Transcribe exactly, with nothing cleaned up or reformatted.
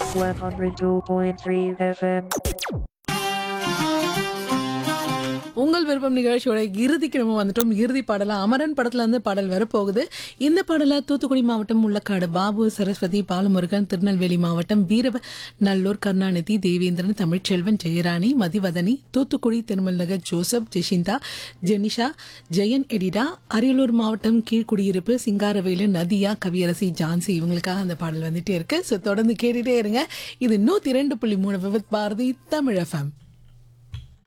one oh two point three F M. உங்கள் விருப்பம் நிகழ்ச்சியோட இறுதிக்கு நம்ம வந்துட்டோம். இறுதி பாடலா அமரன் படத்துல இருந்து பாடல் வரப்போகுது. இந்த பாடல தூத்துக்குடி மாவட்டம் முள்ளக்காடு பாபு, சரஸ்வதி, பாலமுருகன், திருநெல்வேலி மாவட்டம் வீரவ நல்லூர், கருணாநிதி, தேவேந்திரன், தமிழ்ச்செல்வன், ஜெயராணி, மதிவதனி, தூத்துக்குடி திருமல் நகர் ஜோசப், ஜெஷிந்தா, ஜெனிஷா, ஜெயன் எடிடா, அரியலூர் மாவட்டம் கீழ்குடியிருப்பு சிங்காரவேலு, நதியா, கவியரசி, ஜான்சி இவங்களுக்காக அந்த பாடல் வந்துட்டே இருக்கு. ஸோ தொடர்ந்து கேட்டுட்டே இருங்க. இது நூத்தி இரண்டு புள்ளி மூணு விவித் பாரதி தமிழ் எஃப்எம்.